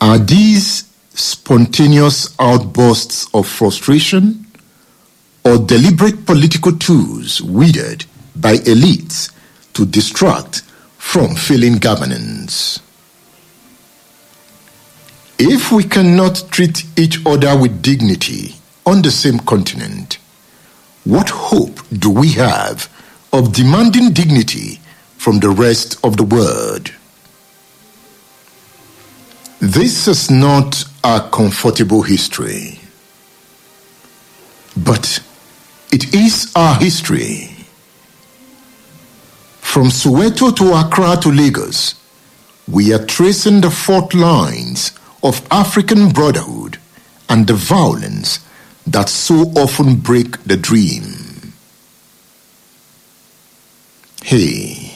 Are these spontaneous outbursts of frustration or deliberate political tools wielded by elites to distract from failing governance? If we cannot treat each other with dignity on the same continent, what hope do we have of demanding dignity from the rest of the world? This is not a comfortable history, but it is our history. From Soweto to Accra to Lagos, we are tracing the fault lines of African brotherhood and the violence that so often break the dream. Hey,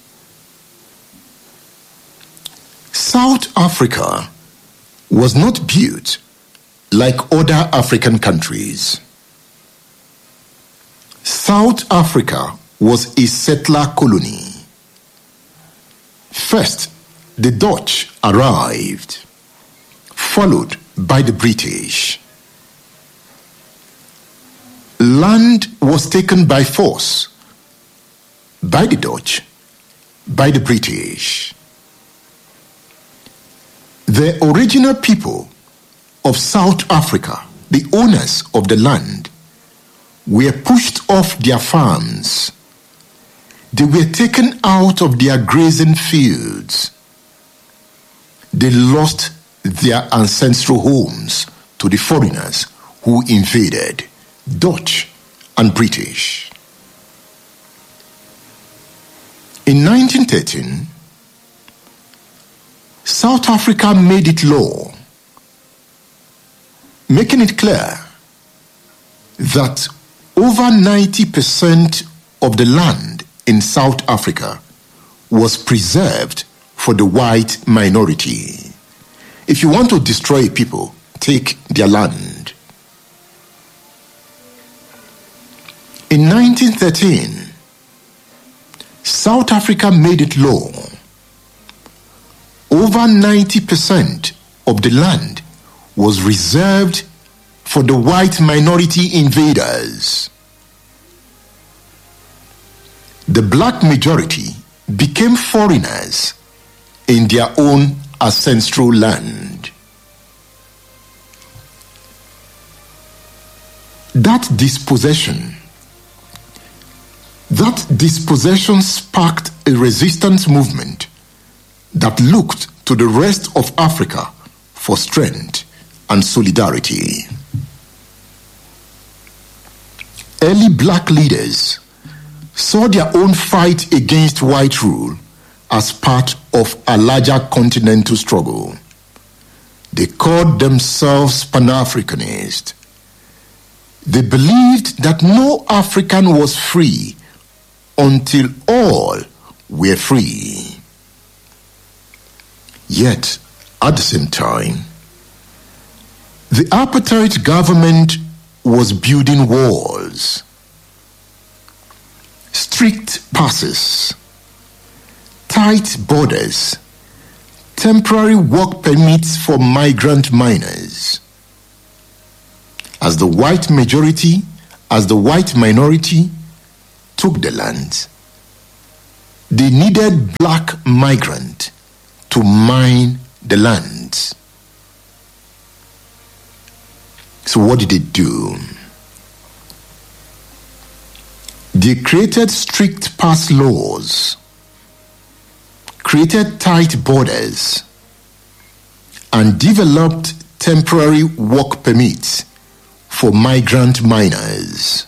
South Africa was not built like other African countries. South Africa was a settler colony. First, the Dutch arrived, followed by the British. Land was taken by force, by the Dutch, by the British. The original people of South Africa, the owners of the land, were pushed off their farms. They were taken out of their grazing fields. They lost their ancestral homes to the foreigners who invaded, Dutch and British. In 1913, South Africa made it law, making it clear that over 90% of the land in South Africa was preserved for the white minority. If you want to destroy people, take their land. In 1913, South Africa made it law. Over 90% of the land was reserved for the white minority invaders. The black majority became foreigners in their own ancestral land. That dispossession sparked a resistance movement that looked to the rest of Africa for strength and solidarity. Early black leaders saw their own fight against white rule as part of a larger continental struggle. They called themselves Pan-Africanists. They believed that no African was free until all were free. Yet, at the same time, the apartheid government was building walls, strict passes, tight borders, temporary work permits for migrant miners. As the white minority took the land, they needed black migrants to mine the land. So what did they do? They created strict pass laws, created tight borders, and developed temporary work permits for migrant miners.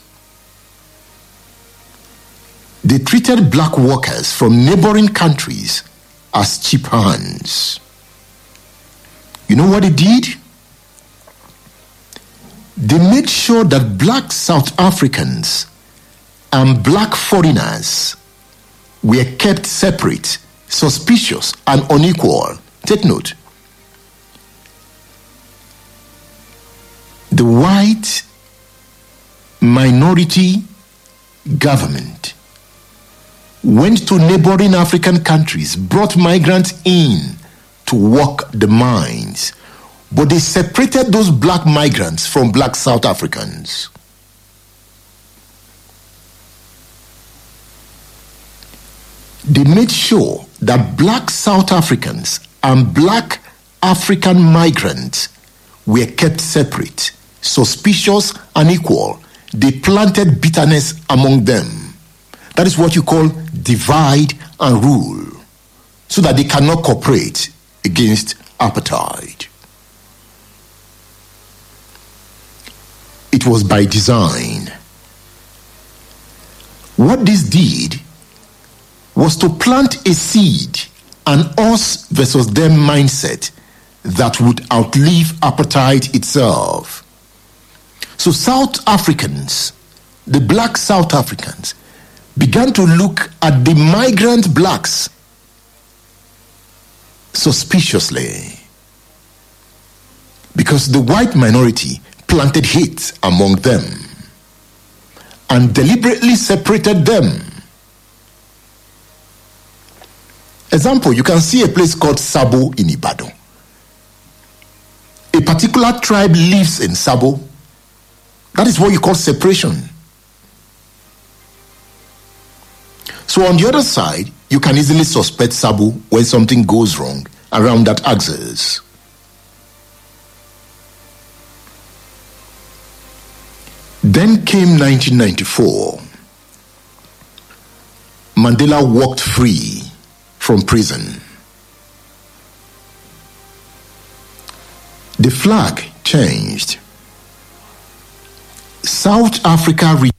They treated black workers from neighboring countries as cheap hands. You know what they did? They made sure that black South Africans and black foreigners were kept separate, suspicious, and unequal. Take note. The white minority government went to neighboring African countries, brought migrants in to work the mines, but they separated those black migrants from black South Africans. They made sure that black South Africans and black African migrants were kept separate, suspicious and equal. They planted bitterness among them. That is what you call divide and rule, so that they cannot cooperate against apartheid. It was by design. What this did was to plant a seed, an us versus them mindset that would outlive apartheid itself. So South Africans, the black South Africans, began to look at the migrant blacks suspiciously, because the white minority planted hate among them and deliberately separated them. Example, you can see a place called Sabo in Ibadan. A particular tribe lives in Sabo. That is what you call separation. So on the other side, you can easily suspect Sabo when something goes wrong around that axis. Then came 1994. Mandela walked free from prison. The flag changed. South Africa